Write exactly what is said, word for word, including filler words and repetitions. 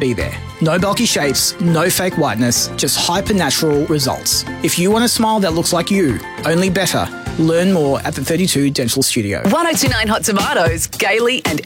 be there. No bulky shapes, no fake whiteness, just hyper-natural results. If you want a smile that looks like you, only better. Learn more at the thirty-two Dental Studio. one oh two point nine Hot Tomatoes, Gailey and